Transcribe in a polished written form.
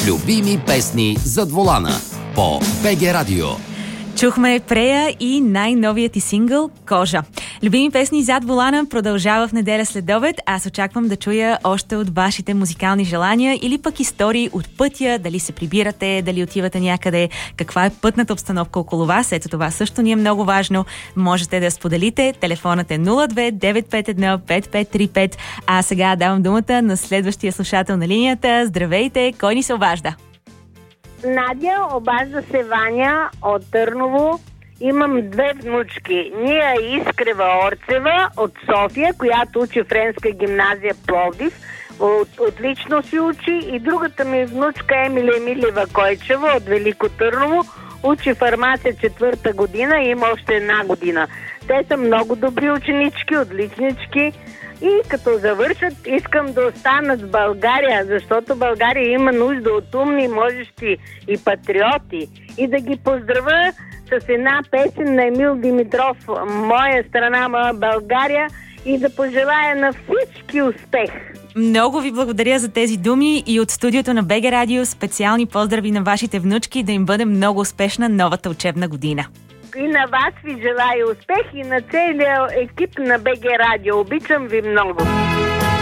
Любими песни зад волана по БГ Радио. Чухме Прея и най-новият ти сингъл «Кожа». Любими песни зад волана продължава в неделя след обед. Аз очаквам да чуя още от вашите музикални желания или пък истории от пътя, дали се прибирате, дали отивате някъде, каква е пътната обстановка около вас. Ето това също ни е много важно. Можете да споделите. Телефонът е 02-951-5535. А сега давам думата на следващия слушател на линията. Здравейте! Кой ни се обажда? Надя, обажда се Ваня от Търново. Имам две внучки. Ния Искрева Орцева от София, която учи Френска гимназия Пловдив. Отлично си учи. И другата ми внучка Емилия Емилева Койчева от Велико Търново. Учи фармация 4-та година и има още една година. Те са много добри ученички, отличнички. И като завършат, искам да останат в България, защото България има нужда от умни, можещи и патриоти. И да ги поздравя с една песен на Емил Димитров «Моя страна, моя България» и да пожелая на всички успех. Много ви благодаря за тези думи и от студиото на БГ Радио специални поздрави на вашите внучки, да им бъде много успешна новата учебна година. И на вас ви желая успех и на целия екип на БГ Радио. Обичам ви много.